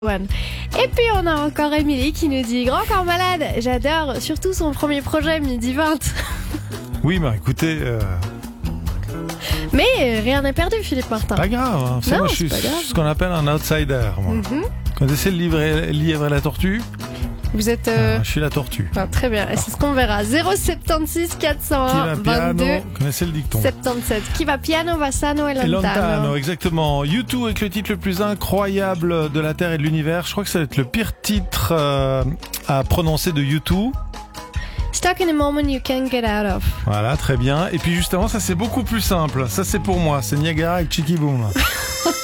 One. Et puis on a encore Émilie qui nous dit Grand Corps Malade, j'adore, surtout son premier projet Midi 20. Oui, bah écoutez, Mais rien n'est perdu, Philippe Martin. pas grave. Hein. Non, Moi, je c'est suis pas grave. ce qu'on appelle un outsider. Moi. Mhm. Quand on essaie de livrer la tortue, Vous êtes... je suis la tortue. très bien, et c'est ce qu'on verra. 076 Qui va 401 piano, 22 connaissez le dicton. 77. Qui va piano, bassano et Et lontano. Lontano, exactement. U2 avec le titre le plus incroyable de la Terre et de l'univers. Je crois que ça va être le pire titre à prononcer de U2. Stuck in a moment you can't get out of. Voilà, très bien. Et puis juste avant, ça c'est beaucoup plus simple. Ça c'est pour moi, c'est Niagara avec Chicky Boom.